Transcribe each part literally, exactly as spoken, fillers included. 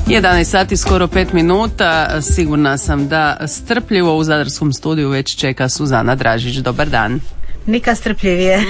jedanaest sati, skoro pet minuta. Sigurna sam da strpljivo u Zadarskom studiju već čeka Suzana Dražić. Dobar dan. Nikad strpljivije.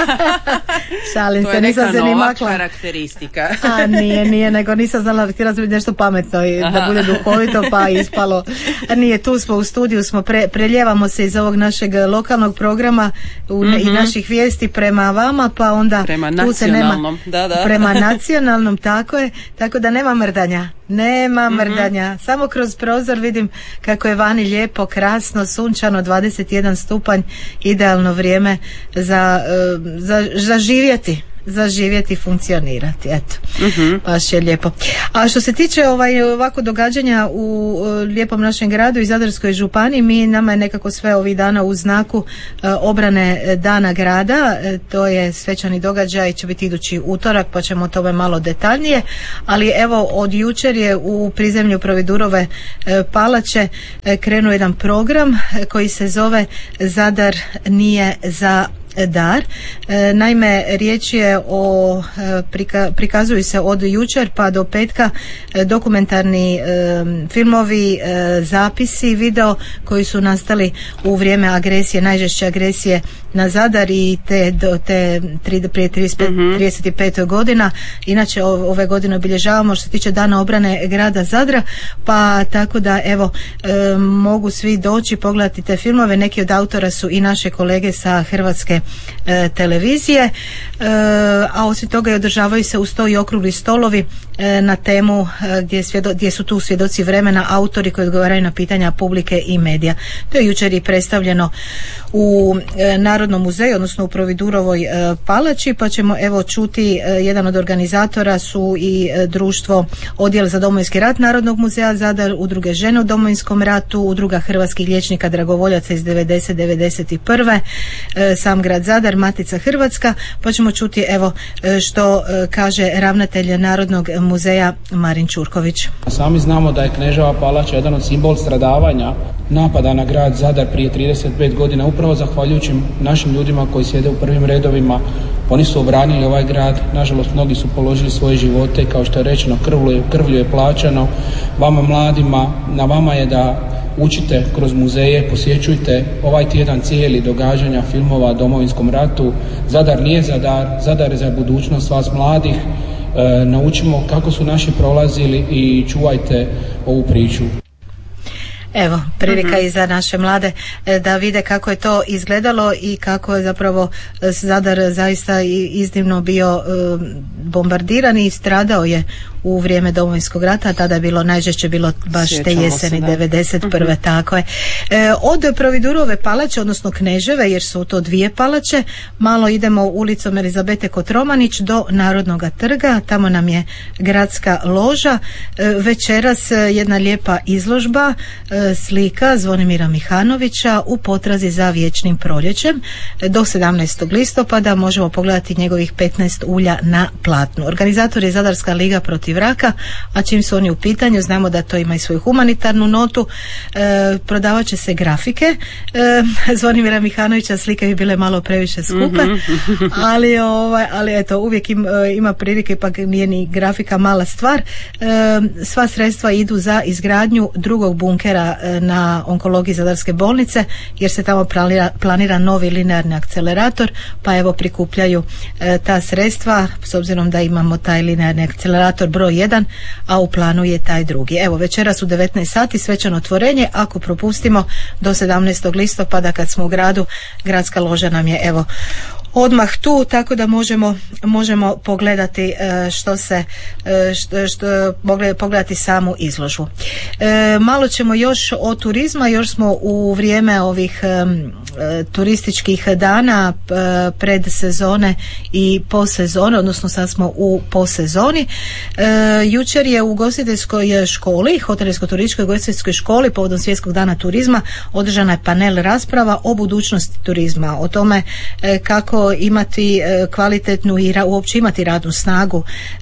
Šalim to se, je nisam neka se ni nova makla. Karakteristika. A nije, nije, nego nisam znala, htjela sam biti nešto pametno i da bude duhovito, pa ispalo. A nije, tu smo u studiju, smo pre, preljevamo se iz ovog našeg lokalnog programa u, mm-hmm. i naših vijesti prema vama, pa onda prema tu se nema, da, da. prema nacionalnom, tako je, tako da nema mrdanja. Nema mrdanja, mm-hmm. samo kroz prozor vidim kako je vani lijepo, krasno, sunčano, dvadeset jedan stupanj, idealno vrijeme za, za, za živjeti. zaživjeti, funkcionirati, eto, uh-huh. baš je lijepo. A što se tiče ovaj, ovako događanja u uh, lijepom našem gradu i Zadarskoj županiji, mi, nama je nekako sve ovih dana u znaku uh, obrane Dana grada, e, to je svečani događaj, će biti idući utorak, pa ćemo o tome malo detaljnije, ali evo od jučer je u prizemlju Providurove e, palače e, krenuo jedan program e, koji se zove Zadar nije za dar. E, naime, riječ je o e, prika, prikazuju se od jučer pa do petka e, dokumentarni e, filmovi, e, zapisi, video koji su nastali u vrijeme agresije, najžešće agresije na Zadar i te, do, te tri, prije trideset pet, mm-hmm. trideset pet godina. Inače ove godine obilježavamo što se tiče Dana obrane grada Zadra, pa tako da evo e, mogu svi doći pogledati te filmove. Neki od autora su i naše kolege sa Hrvatske e, televizije, e, a osim toga i održavaju se uz to i okrugli stolovi e, na temu e, gdje, svjedo, gdje su tu svjedoci vremena, autori koji odgovaraju na pitanja publike i medija. To je jučer i predstavljeno u e, Narodnom muzeju, odnosno u Providurovoj e, palači, pa ćemo evo čuti e, jedan od organizatora su i e, društvo Odjel za Domovinski rat Narodnog muzeja Zadar, udruge žene u Domovinskom ratu, udruga hrvatskih liječnika dragovoljaca iz devedeset do devedeset prve E, sam grad Zadar, Matica Hrvatska, pa ćemo čuti evo e, što e, kaže ravnatelj Narodnog muzeja Marin Čurković. Sami znamo da je Kneževa palača jedan od simbol stradavanja napada na grad Zadar prije trideset pet godina, upravo zahvaljujući našim ljudima koji sjede u prvim redovima. Oni su obranili ovaj grad, nažalost mnogi su položili svoje živote, kao što je rečeno, krvlju, krvlju je plaćano. Vama mladima, na vama je da učite kroz muzeje, posjećujte ovaj tjedan cijeli događanja, filmova o Domovinskom ratu. Zadar nije za dar, Zadar je za budućnost vas mladih. E, naučimo kako su naši prolazili i čuvajte ovu priču. Evo, prilika uh-huh. i za naše mlade da vide kako je to izgledalo i kako je zapravo Zadar zaista iznimno bio bombardiran i stradao je u vrijeme Domovinskog rata, tada je bilo najžešće bilo baš Sjećamo te jeseni se, devedeset prve Uh-huh. tako je. E, od Providurove palače, odnosno Kneževe, jer su to dvije palače, malo idemo ulicom Elizabete Kotromanić do Narodnog trga, tamo nam je gradska loža. E, večeras jedna lijepa izložba e, slika Zvonimira Mihanovića u potrazi za vječnim proljećem. Do sedamnaestog listopada možemo pogledati njegovih petnaest ulja na platnu. Organizator je Zadarska liga protiv raka, a čim su oni u pitanju, znamo da to ima i svoju humanitarnu notu. E, prodavat će se grafike e, Zvonimira Mihanovića, slike bi bile malo previše skupe, mm-hmm. ali, ovaj, ali eto, uvijek im, ima prilike, pa nije ni grafika mala stvar. E, sva sredstva idu za izgradnju drugog bunkera na onkologiji Zadarske bolnice, jer se tamo planira, planira novi linearni akcelerator, pa evo prikupljaju e, ta sredstva, s obzirom da imamo taj linearni akcelerator broj jedan, a u planu je taj drugi. Evo, večeras u devetnaest sati svečano otvorenje, ako propustimo do sedamnaestog listopada kad smo u gradu, gradska loža nam je evo odmah tu, tako da možemo, možemo pogledati što se što, što, pogledati samu izložbu. E, malo ćemo još o turizma, još smo u vrijeme ovih um, turističkih dana pred sezone i po sezone, odnosno sad smo u posezoni. E, jučer je u ugostiteljskoj školi, hotelsko-turističkoj ugostiteljskoj školi povodom Svjetskog dana turizma održana je panel rasprava o budućnosti turizma, o tome e, kako nego imati kvalitetnu i uopće imati radnu snagu.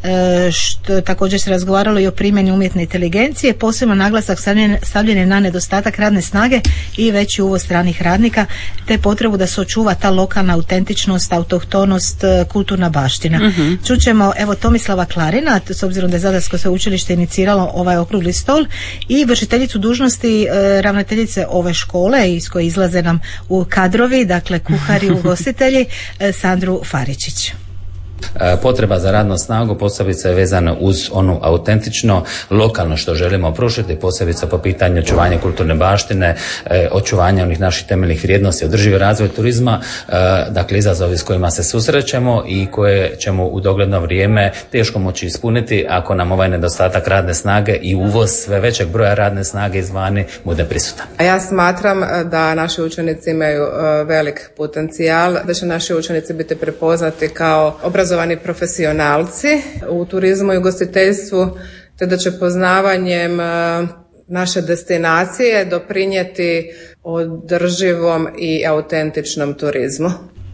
Što također se razgovaralo i o primjeni umjetne inteligencije, posebno naglasak stavljen je na nedostatak radne snage i veći uvoz stranih radnika, te potrebu da se očuva ta lokalna autentičnost, autohtonost, kulturna baština. Mm-hmm. Čućemo evo Tomislava Klarina, s obzirom da je Zadarsko sveučilište iniciralo ovaj okrugli stol, i vršiteljicu dužnosti e, ravnateljice ove škole iz koje izlaze nam u kadrovi, dakle kuhari, ugostitelji, e, Sandru Faričić. Potreba za radnom snagu posebice je vezana uz onu autentično, lokalno što želimo pružiti, posebice po pitanju očuvanja kulturne baštine, očuvanja onih naših temeljnih vrijednosti, održivi razvoj turizma, dakle izazovi s kojima se susrećemo i koje ćemo u dogledno vrijeme teško moći ispuniti ako nam ovaj nedostatak radne snage i uvoz sve većeg broja radne snage izvani bude prisutan. Ja smatram da naši učenici imaju velik potencijal, da će naši učenici biti prepoznati kao obrazovani profesionalci u turizmu i ugostiteljstvu, te da će poznavanjem naše destinacije doprinijeti održivom i autentičnom turizmu.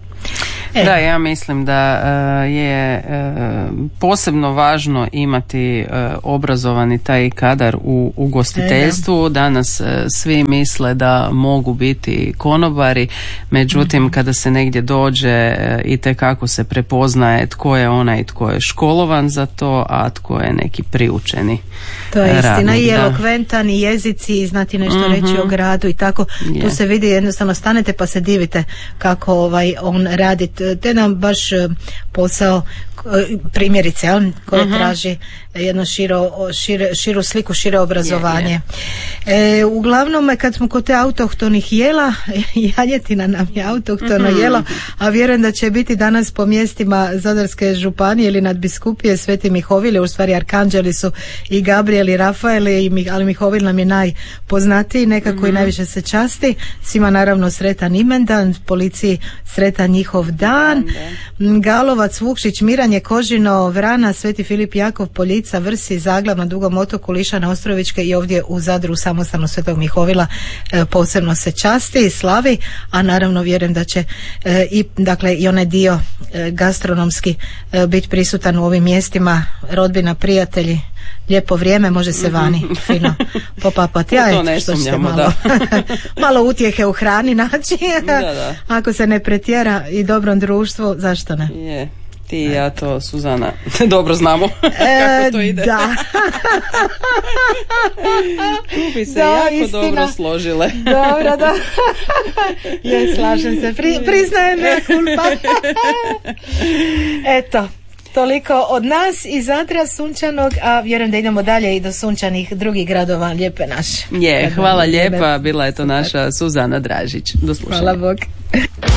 E. Da, ja mislim da uh, je uh, posebno važno imati uh, obrazovani taj kadar u ugostiteljstvu. Danas uh, svi misle da mogu biti konobari, međutim mm-hmm. kada se negdje dođe uh, itekako se prepoznaje tko je onaj tko je školovan za to, a tko je neki priučeni To je istina, radnik, i da. elokventan i jezici i znati nešto mm-hmm. reći o gradu i tako. Je. Tu se vidi, jednostavno stanete pa se divite kako ovaj on radi. Te nam baš posao primjerice koje uh-huh. traži jedno širo, šire, širu sliku, šire obrazovanje. Je, je. E, uglavnom kad smo kod te autohtonih jela, janjetina nam je autohtono uh-huh. jelo, a vjerujem da će biti danas po mjestima Zadarske županije ili nadbiskupije Sveti Mihovili, u stvari arkanđeli su i Gabriel i Rafael, ali Mihovil nam je najpoznatiji, nekako uh-huh. i najviše se časti. Svima naravno sretan imendan, policiji sretan njihov dan. Uh-huh. Galovac, Vukšić, Miranje, Kožino, Vrana, Sveti Filip Jakov, Poljica, Vrsi, Zaglav na Dugom otoku, Lišana, Ostrovićke i ovdje u Zadru samostanu Svetog Mihovila e, posebno se časti i slavi, a naravno vjerujem da će e, i, dakle, i onaj dio e, gastronomski e, biti prisutan u ovim mjestima, rodbina, prijatelji, lijepo vrijeme, može se vani fino popapati. Ja, to ne što ćete sumnjamo, malo, malo utjehe u hrani naći, da, da. ako se ne pretjera i dobrom društvu, zašto ne? Je. Ti i ja to, Suzana, dobro znamo kako to ide. E, da. Tu bi se da, jako istina. dobro složile. Dobro, da. Je, slažem se. Pri, priznajem ne kulpa. Eto. Toliko od nas iz Zadra sunčanog, a vjerujem da idemo dalje i do sunčanih drugih gradova lijepe naše. Je, hvala lijepa, bila je to naša Suzana Dražić. Do slušanja. Hvala Bog.